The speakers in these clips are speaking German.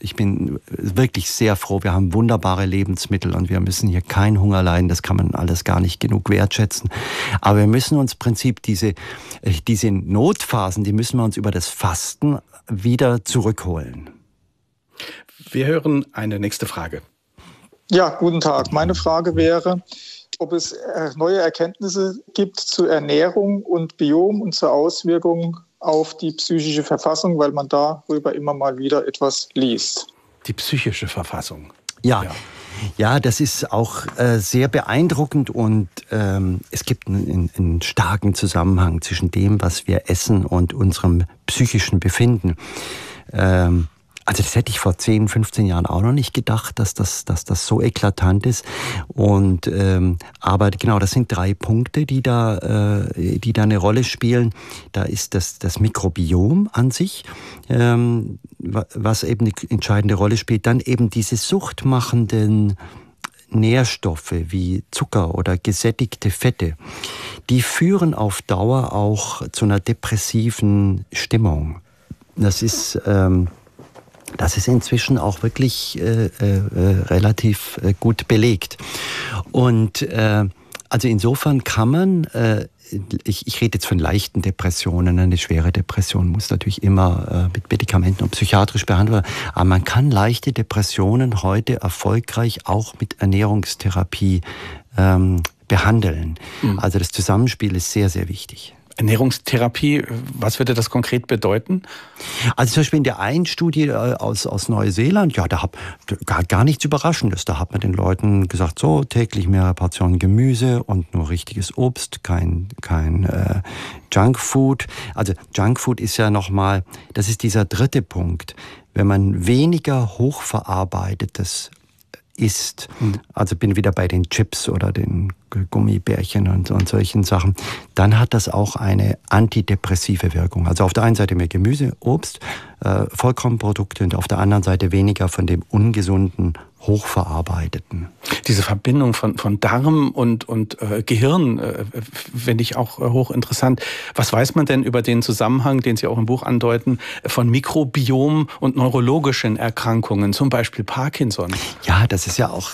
ich bin wirklich sehr froh. Wir haben wunderbare Lebensmittel und wir müssen hier keinen Hunger leiden. Das kann man alles gar nicht genug wertschätzen. Aber wir müssen uns im Prinzip diese Notphasen, die müssen wir uns über das Fasten wieder zurückholen. Wir hören eine nächste Frage. Ja, guten Tag. Meine Frage wäre, ob es neue Erkenntnisse gibt zur Ernährung und Biom und zur Auswirkung auf die psychische Verfassung, weil man darüber immer mal wieder etwas liest. Die psychische Verfassung. Ja, das ist auch sehr beeindruckend und es gibt einen starken Zusammenhang zwischen dem, was wir essen und unserem psychischen Befinden. Also das hätte ich vor 10, 15 Jahren auch noch nicht gedacht, dass das so eklatant ist. Und aber genau, das sind 3 Punkte, die da eine Rolle spielen. Da ist das Mikrobiom an sich, was eben eine entscheidende Rolle spielt. Dann eben diese suchtmachenden Nährstoffe wie Zucker oder gesättigte Fette, die führen auf Dauer auch zu einer depressiven Stimmung. Das ist inzwischen auch wirklich relativ gut belegt. Und also insofern kann man, ich rede jetzt von leichten Depressionen, eine schwere Depression muss natürlich immer mit Medikamenten und psychiatrisch behandelt werden, aber man kann leichte Depressionen heute erfolgreich auch mit Ernährungstherapie behandeln. Also das Zusammenspiel ist sehr, sehr wichtig. Ernährungstherapie, was würde das konkret bedeuten? Also zum Beispiel in der einen Studie aus Neuseeland, ja, da gar nichts Überraschendes. Da hat man den Leuten gesagt, so täglich mehrere Portionen Gemüse und nur richtiges Obst, kein Junkfood. Also Junkfood ist ja nochmal, das ist dieser 3. Punkt. Wenn man weniger hochverarbeitetes isst, also bin wieder bei den Chips oder den Gummibärchen und solchen Sachen, dann hat das auch eine antidepressive Wirkung. Also auf der einen Seite mehr Gemüse, Obst, Vollkornprodukte und auf der anderen Seite weniger von dem ungesunden, hochverarbeiteten. Diese Verbindung von Darm und Gehirn finde ich auch hochinteressant. Was weiß man denn über den Zusammenhang, den Sie auch im Buch andeuten, von Mikrobiom und neurologischen Erkrankungen, zum Beispiel Parkinson? Ja, das ist ja auch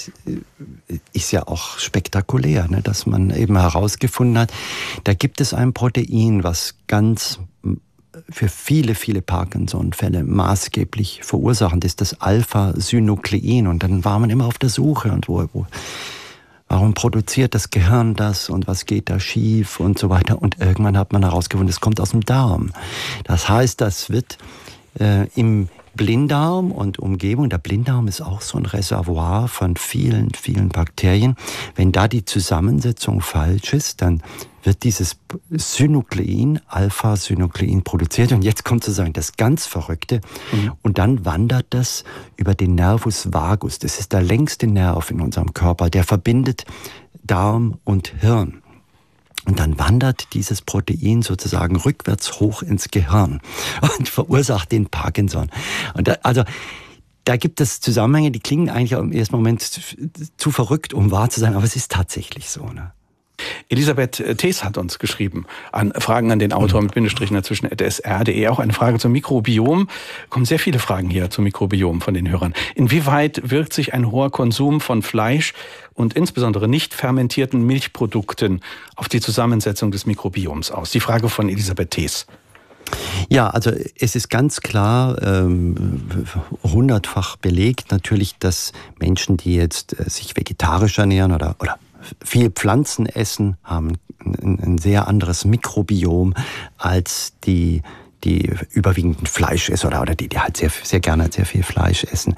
spektakulär, ne, dass man eben herausgefunden hat, da gibt es ein Protein, was ganz für viele, viele Parkinson-Fälle maßgeblich verursachend ist, das Alpha-Synuklein. Und dann war man immer auf der Suche und warum produziert das Gehirn das und was geht da schief und so weiter. Und irgendwann hat man herausgefunden, es kommt aus dem Darm. Das heißt, das wird im Blinddarm und Umgebung, der Blinddarm ist auch so ein Reservoir von vielen, vielen Bakterien. Wenn da die Zusammensetzung falsch ist, dann wird dieses Synuklein, Alpha-Synuklein produziert. Und jetzt kommt sozusagen das ganz Verrückte. Und dann wandert das über den Nervus vagus. Das ist der längste Nerv in unserem Körper. Der verbindet Darm und Hirn. Und dann wandert dieses Protein sozusagen rückwärts hoch ins Gehirn und verursacht den Parkinson. Und da gibt es Zusammenhänge, die klingen eigentlich im ersten Moment zu verrückt, um wahr zu sein, aber es ist tatsächlich so, ne? Elisabeth Thees hat uns geschrieben, an Fragen an den Autor mit Bindestrichen dazwischen @sr.de, auch eine Frage zum Mikrobiom. Kommen sehr viele Fragen hier zum Mikrobiom von den Hörern. Inwieweit wirkt sich ein hoher Konsum von Fleisch und insbesondere nicht fermentierten Milchprodukten auf die Zusammensetzung des Mikrobioms aus? Die Frage von Elisabeth Thees. Ja, also es ist ganz klar, 100-fach belegt natürlich, dass Menschen, die jetzt sich vegetarisch ernähren oder viel Pflanzen essen, haben ein sehr anderes Mikrobiom als die überwiegend Fleischesser oder die halt sehr, sehr gerne sehr viel Fleisch essen.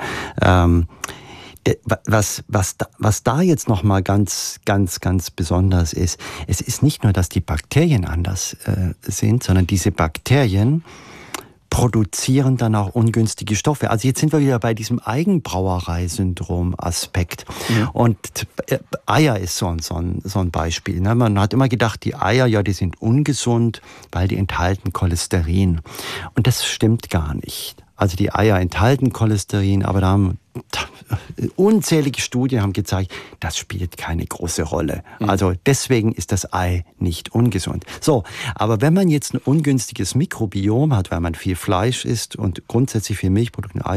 Was da jetzt nochmal ganz besonders ist, es ist nicht nur, dass die Bakterien anders sind, sondern diese Bakterien produzieren dann auch ungünstige Stoffe. Also jetzt sind wir wieder bei diesem Eigenbrauerei-Syndrom-Aspekt. Ja. Und Eier ist so ein Beispiel. Man hat immer gedacht, die Eier, ja, die sind ungesund, weil die enthalten Cholesterin. Und das stimmt gar nicht. Also die Eier enthalten Cholesterin, aber da haben unzählige Studien haben gezeigt, das spielt keine große Rolle. Also deswegen ist das Ei nicht ungesund. So, aber wenn man jetzt ein ungünstiges Mikrobiom hat, weil man viel Fleisch isst und grundsätzlich viel Milchprodukte,